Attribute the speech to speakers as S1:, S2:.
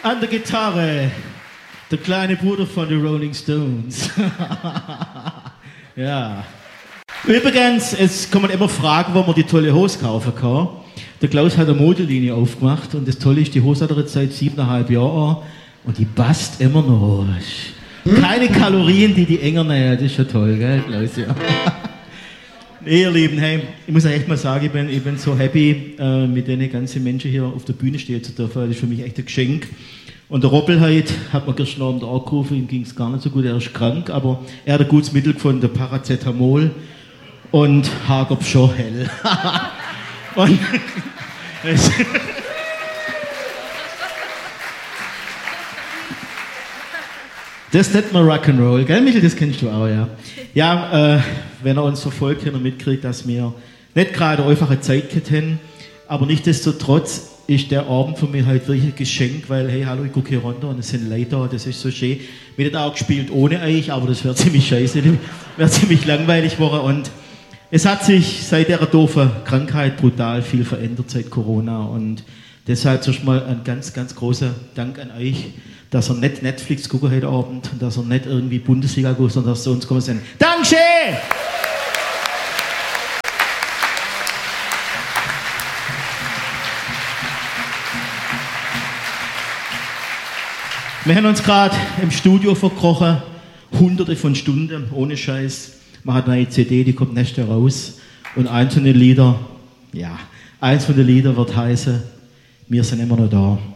S1: An der Gitarre, der kleine Bruder von den Rolling Stones. Ja. Übrigens, es kommen immer Fragen, wo man die tolle Hose kaufen kann. Der Klaus hat eine Modelinie aufgemacht und das Tolle ist, die Hose hat er jetzt seit 7,5 Jahren und die passt immer noch. Keine Kalorien, die enger nähen, das ist ja toll, gell, Klaus? Ja. Ihr Lieben, hey, ich muss euch echt mal sagen, ich bin so happy, mit den ganzen Menschen hier auf der Bühne stehen zu dürfen. Das ist für mich echt ein Geschenk. Und der Roppel hat mir gestern Abend angerufen, ihm ging es gar nicht so gut, er ist krank, aber er hat ein gutes Mittel gefunden, der Paracetamol und hagert schon hell. Und das nennt man Rock'n'Roll, gell Michael, das kennst du auch, ja. Ja, wenn er uns verfolgt, hat er mitkriegt, dass wir nicht gerade eine einfache Zeit hatten, aber nichtsdestotrotz ist der Abend für mich halt wirklich ein Geschenk, weil, hey, hallo, ich gucke hier runter und es sind Leute da, das ist so schön. Wir hätten auch gespielt ohne euch, aber das wäre ziemlich scheiße, wäre ziemlich langweilig geworden und es hat sich seit der doofen Krankheit brutal viel verändert, seit Corona und deshalb zuerst mal ein ganz, ganz großer Dank an euch, dass ihr nicht Netflix gucken heute Abend und dass ihr nicht irgendwie Bundesliga guckt, sondern dass ihr uns kommen sind. Dankeschön! Wir haben uns gerade im Studio verkrochen, hunderte von Stunden, ohne Scheiß. Man hat eine neue CD, die kommt nächstes Jahr raus. Und eins von den Liedern wird heißen, wir sind immer noch da.